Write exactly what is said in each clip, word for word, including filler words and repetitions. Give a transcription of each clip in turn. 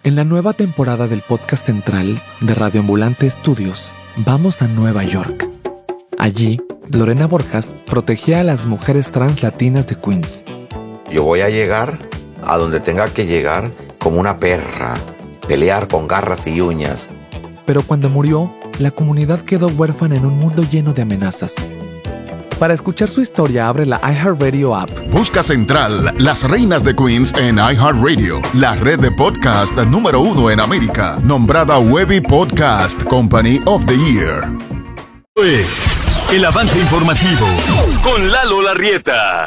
En la nueva temporada del podcast central de Radio Ambulante Estudios, vamos a Nueva York. Allí, Lorena Borjas protegía a las mujeres trans latinas de Queens. Yo voy a llegar a donde tenga que llegar como una perra, pelear con garras y uñas. Pero cuando murió, la comunidad quedó huérfana en un mundo lleno de amenazas. Para escuchar su historia, abre la iHeartRadio app. Busca Central, las reinas de Queens en iHeartRadio, la red de podcast número uno en América, nombrada Webby Podcast Company of the Year. Pues, el avance informativo con Lalo Larrieta.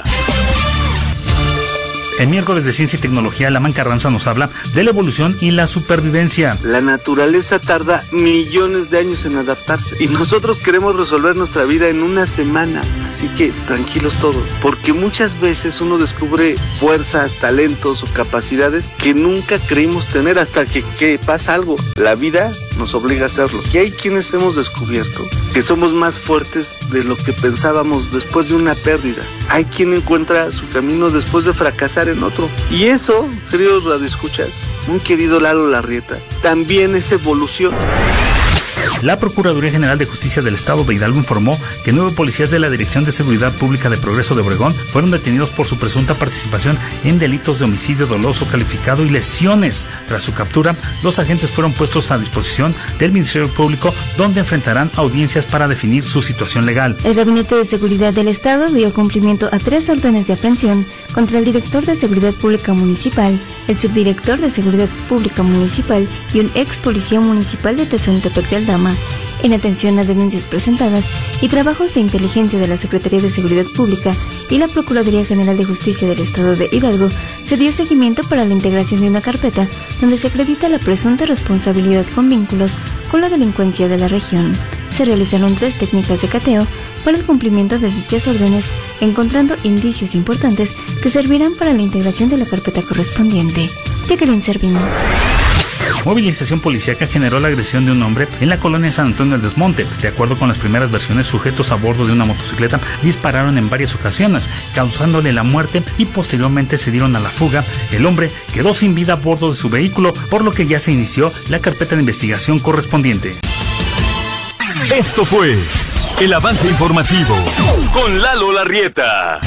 El miércoles de Ciencia y Tecnología, Lamán Carranza nos habla de la evolución y la supervivencia. La naturaleza tarda millones de años en adaptarse y nosotros queremos resolver nuestra vida en una semana. Así que tranquilos todos, porque muchas veces uno descubre fuerzas, talentos o capacidades que nunca creímos tener hasta que, que pasa algo. La vida nos obliga a hacerlo. Y hay quienes hemos descubierto que somos más fuertes de lo que pensábamos después de una pérdida. Hay quien encuentra su camino después de fracasar en otro. Y eso, queridos radioescuchas, un querido Lalo Larrieta, también es evolución. La Procuraduría General de Justicia del Estado de Hidalgo informó que nueve policías de la Dirección de Seguridad Pública de Progreso de Obregón fueron detenidos por su presunta participación en delitos de homicidio doloso calificado y lesiones. Tras su captura, los agentes fueron puestos a disposición del Ministerio Público, donde enfrentarán audiencias para definir su situación legal. El Gabinete de Seguridad del Estado dio cumplimiento a tres órdenes de aprehensión contra el director de Seguridad Pública Municipal, el subdirector de Seguridad Pública Municipal y un ex policía municipal de Tezontepec de Aldama, en atención a denuncias presentadas y trabajos de inteligencia de la Secretaría de Seguridad Pública y la Procuraduría General de Justicia del Estado de Hidalgo. Se dio seguimiento para la integración de una carpeta donde se acredita la presunta responsabilidad con vínculos con la delincuencia de la región. Se realizaron tres técnicas de cateo para el cumplimiento de dichas órdenes, encontrando indicios importantes que servirán para la integración de la carpeta correspondiente. Jacqueline Servino. Movilización policíaca generó la agresión de un hombre en la colonia San Antonio del Desmonte. De acuerdo con las primeras versiones, sujetos a bordo de una motocicleta dispararon en varias ocasiones, causándole la muerte y posteriormente se dieron a la fuga. El hombre quedó sin vida a bordo de su vehículo, por lo que ya se inició la carpeta de investigación correspondiente. Esto fue el avance informativo con Lalo Larrieta.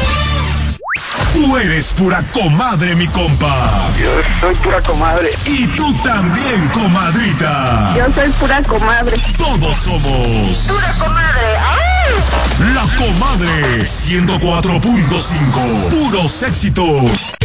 Tú eres pura comadre, mi compa. Yo soy pura comadre. Y tú también, comadrita. Yo soy pura comadre. Todos somos pura comadre. ¡Ay! La Comadre ciento cuatro punto cinco. Puros éxitos.